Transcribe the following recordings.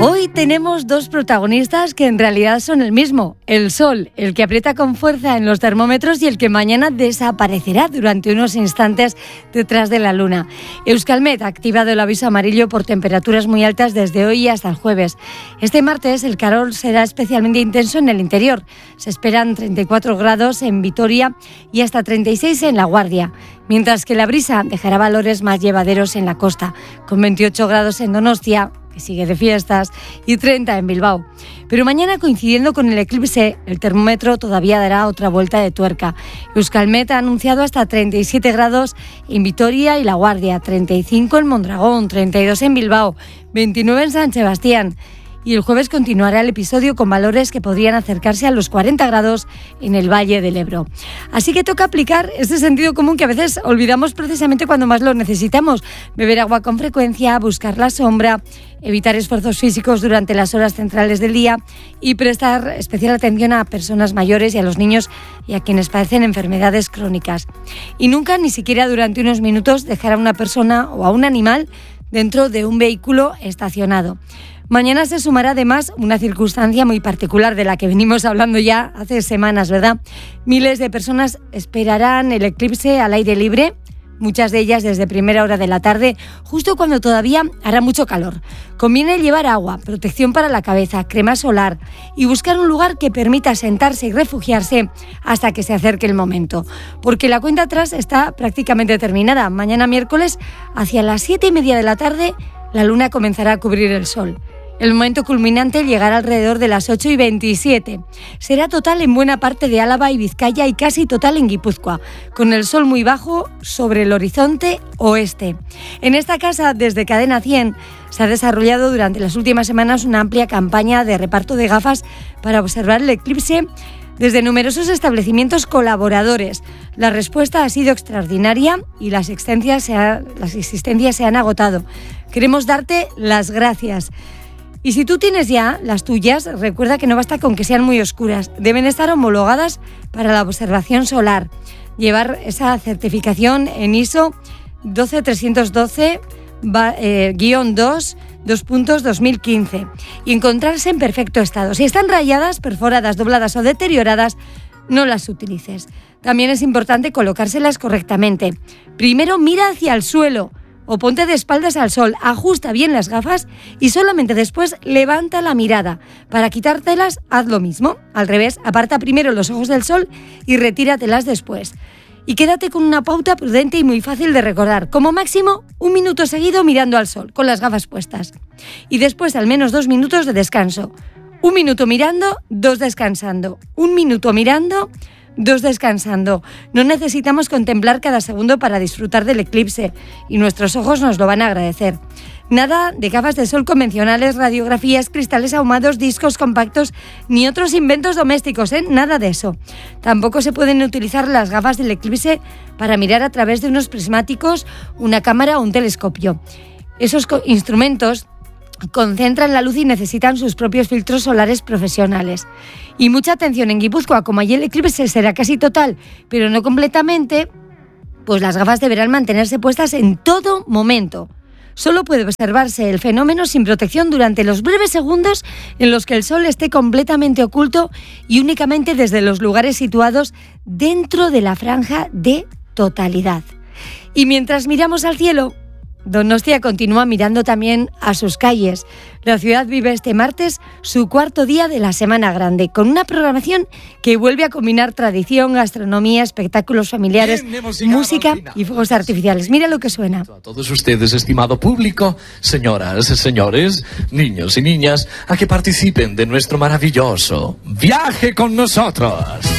Hoy tenemos dos protagonistas que en realidad son el mismo, el sol, el que aprieta con fuerza en los termómetros y el que mañana desaparecerá durante unos instantes detrás de la luna. Euskalmet ha activado el aviso amarillo por temperaturas muy altas desde hoy hasta el jueves. Este martes el calor será especialmente intenso en el interior. Se esperan 34 grados en Vitoria y hasta 36 en La Guardia, mientras que la brisa dejará valores más llevaderos en la costa, con 28 grados en Donostia, que sigue de fiestas, y 30 en Bilbao. Pero mañana, coincidiendo con el eclipse, el termómetro todavía dará otra vuelta de tuerca. Euskalmet ha anunciado hasta 37 grados en Vitoria y La Guardia, 35 en Mondragón, 32 en Bilbao, 29 en San Sebastián. Y el jueves continuará el episodio con valores que podrían acercarse a los 40 grados en el Valle del Ebro. Así que toca aplicar ese sentido común que a veces olvidamos precisamente cuando más lo necesitamos. Beber agua con frecuencia, buscar la sombra, evitar esfuerzos físicos durante las horas centrales del día y prestar especial atención a personas mayores y a los niños y a quienes padecen enfermedades crónicas. Y nunca, ni siquiera durante unos minutos, dejar a una persona o a un animal dentro de un vehículo estacionado. Mañana se sumará además una circunstancia muy particular de la que venimos hablando ya hace semanas, ¿verdad? Miles de personas esperarán el eclipse al aire libre, muchas de ellas desde primera hora de la tarde, justo cuando todavía hará mucho calor. Conviene llevar agua, protección para la cabeza, crema solar y buscar un lugar que permita sentarse y refugiarse hasta que se acerque el momento. Porque la cuenta atrás está prácticamente terminada. Mañana miércoles, hacia las 7:30 de la tarde, la luna comenzará a cubrir el sol. El momento culminante llegará alrededor de las 8:27. Será total en buena parte de Álava y Vizcaya y casi total en Guipúzcoa, con el sol muy bajo sobre el horizonte oeste. En esta casa, desde Cadena 100, se ha desarrollado durante las últimas semanas una amplia campaña de reparto de gafas para observar el eclipse desde numerosos establecimientos colaboradores. La respuesta ha sido extraordinaria y las existencias se han agotado. Queremos darte las gracias. Y si tú tienes ya las tuyas, recuerda que no basta con que sean muy oscuras. Deben estar homologadas para la observación solar. Llevar esa certificación en ISO 12312-2.2015 y encontrarse en perfecto estado. Si están rayadas, perforadas, dobladas o deterioradas, no las utilices. También es importante colocárselas correctamente. Primero mira hacia el suelo o ponte de espaldas al sol, ajusta bien las gafas y solamente después levanta la mirada. Para quitártelas, haz lo mismo. Al revés, aparta primero los ojos del sol y retíratelas después. Y quédate con una pauta prudente y muy fácil de recordar. Como máximo, 1 minuto seguido mirando al sol, con las gafas puestas. Y después al menos 2 minutos de descanso. 1 minuto mirando, 2 descansando. 1 minuto mirando, 2 descansando. No necesitamos contemplar cada segundo para disfrutar del eclipse y nuestros ojos nos lo van a agradecer. Nada de gafas de sol convencionales, radiografías, cristales ahumados, discos compactos ni otros inventos domésticos, nada de eso. Tampoco se pueden utilizar las gafas del eclipse para mirar a través de unos prismáticos, una cámara o un telescopio. Esos instrumentos concentran la luz y necesitan sus propios filtros solares profesionales. Y mucha atención en Guipúzcoa, como allí el eclipse será casi total, pero no completamente, pues las gafas deberán mantenerse puestas en todo momento. Solo puede observarse el fenómeno sin protección durante los breves segundos en los que el sol esté completamente oculto y únicamente desde los lugares situados dentro de la franja de totalidad. Y mientras miramos al cielo, Donostia continúa mirando también a sus calles. La ciudad vive este martes su 4.º día de la Semana Grande, con una programación que vuelve a combinar tradición, gastronomía, espectáculos familiares, música y fuegos artificiales. Mira lo que suena. A todos ustedes, estimado público, señoras, señores, niños y niñas, a que participen de nuestro maravilloso viaje con nosotros.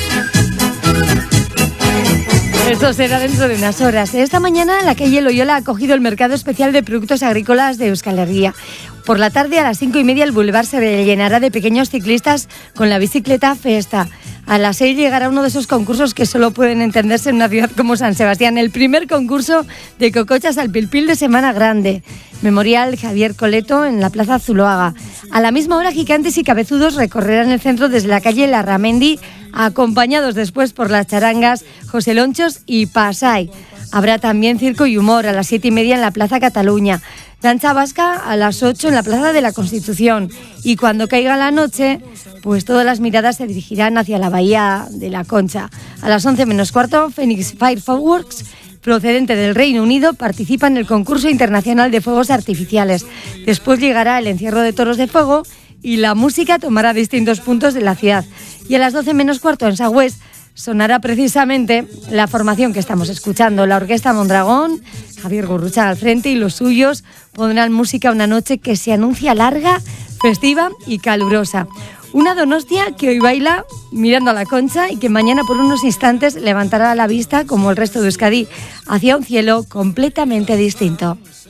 Esto será dentro de unas horas. Esta mañana la calle Loyola ha acogido el mercado especial de productos agrícolas de Euskal Herria. Por la tarde a las 5:30 el boulevard se llenará de pequeños ciclistas con la bicicleta Festa. A las 6 llegará uno de esos concursos que solo pueden entenderse en una ciudad como San Sebastián, el primer concurso de cocochas al pilpil de Semana Grande. Memorial Javier Coleto en la Plaza Zuloaga. A la misma hora, gigantes y cabezudos recorrerán el centro desde la calle Larramendi, acompañados después por las charangas José Lonchos y Pasay. Habrá también circo y humor a las 7:30 en la Plaza Cataluña. Danza vasca a las 8 en la Plaza de la Constitución. Y cuando caiga la noche, pues todas las miradas se dirigirán hacia la Bahía de la Concha. A las 11 menos cuarto, Phoenix Fireworks, procedente del Reino Unido, participa en el concurso internacional de fuegos artificiales. Después llegará el encierro de toros de fuego y la música tomará distintos puntos de la ciudad. Y a las 12 menos cuarto en Sagüés sonará precisamente la formación que estamos escuchando, la Orquesta Mondragón, Javier Gurruchaga al frente, y los suyos pondrán música a una noche que se anuncia larga, festiva y calurosa. Una Donostia que hoy baila mirando a la Concha y que mañana por unos instantes levantará la vista, como el resto de Euskadi, hacia un cielo completamente distinto.